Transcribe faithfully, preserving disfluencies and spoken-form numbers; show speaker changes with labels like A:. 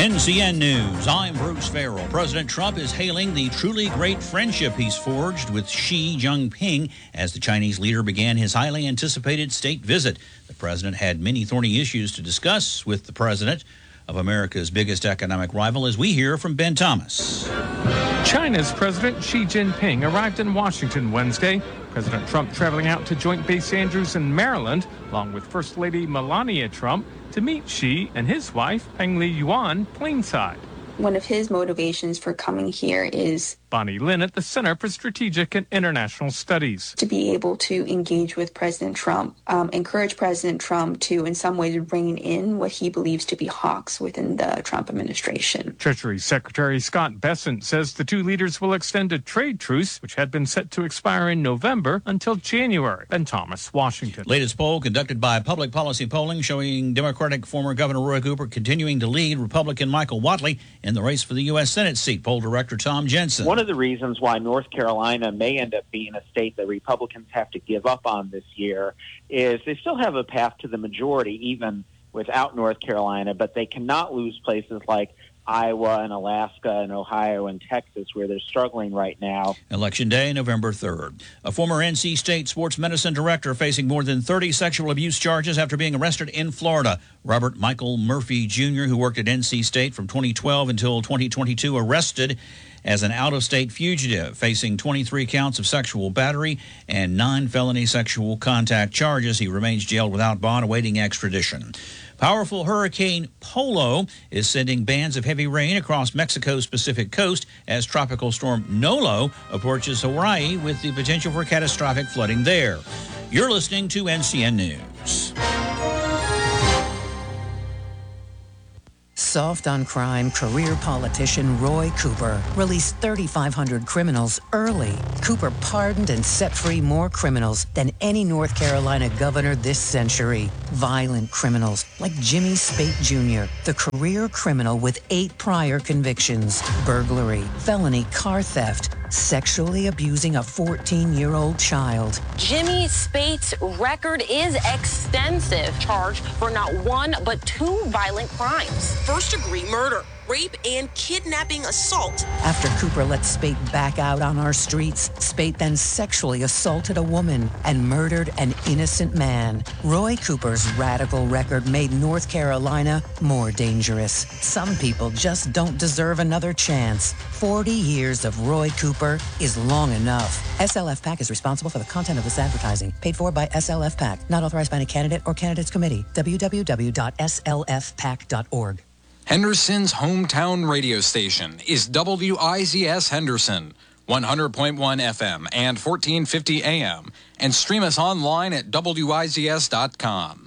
A: N C N News, I'm Bruce Farrell. President Trump is hailing the truly great friendship he's forged with Xi Jinping as the Chinese leader began his highly anticipated state visit. The president had many thorny issues to discuss with the president of America's biggest economic rival, as we hear from Ben Thomas.
B: China's President Xi Jinping arrived in Washington Wednesday. President Trump traveling out to Joint Base Andrews in Maryland, along with First Lady Melania Trump, to meet Xi and his wife, Peng Liyuan, plainside.
C: One of his motivations for coming here is
B: Bonnie Lin at the Center for Strategic and International Studies.
C: To be able to engage with President Trump, um, encourage President Trump to, in some ways, rein in what he believes to be hawks within the Trump administration.
B: Treasury Secretary Scott Bessent says the two leaders will extend a trade truce, which had been set to expire in November, until January. Ben Thomas, Washington.
A: Latest poll conducted by Public Policy Polling showing Democratic former Governor Roy Cooper continuing to lead Republican Michael Whatley in the race for the U S Senate seat. Poll director Tom Jensen.
D: One of the reasons why North Carolina may end up being a state that Republicans have to give up on this year is they still have a path to the majority even without North Carolina, but they cannot lose places like Iowa and Alaska and Ohio and Texas, where they're struggling right now.
A: Election Day, November third. A former N C State sports medicine director facing more than thirty sexual abuse charges after being arrested in Florida. Robert Michael Murphy Junior, who worked at N C State from twenty twelve until twenty twenty-two, arrested as an out-of-state fugitive, facing twenty-three counts of sexual battery and nine felony sexual contact charges. He remains jailed without bond, awaiting extradition. Powerful Hurricane Polo is sending bands of heavy rain across Mexico's Pacific coast as Tropical Storm Nolo approaches Hawaii with the potential for catastrophic flooding there. You're listening to N C N News.
E: Soft on crime career politician Roy Cooper released thirty-five hundred criminals early. Cooper pardoned and set free more criminals than any North Carolina governor this century. Violent criminals like Jimmy Spate Junior, the career criminal with eight prior convictions: burglary, felony car theft, sexually abusing a fourteen-year-old child.
F: Jimmy Spate's record is extensive, charged for not one but two violent crimes.
G: First-degree murder, rape, and kidnapping assault.
E: After Cooper let Spate back out on our streets, Spate then sexually assaulted a woman and murdered an innocent man. Roy Cooper's radical record made North Carolina more dangerous. Some people just don't deserve another chance. forty years of Roy Cooper is long enough. S L F PAC is responsible for the content of this advertising. Paid for by S L F PAC. Not authorized by any candidate or candidates committee. w w w dot s l f pac dot org.
H: Henderson's hometown radio station is W I Z S Henderson, one hundred point one F M and fourteen fifty A M, and stream us online at W I Z S dot com.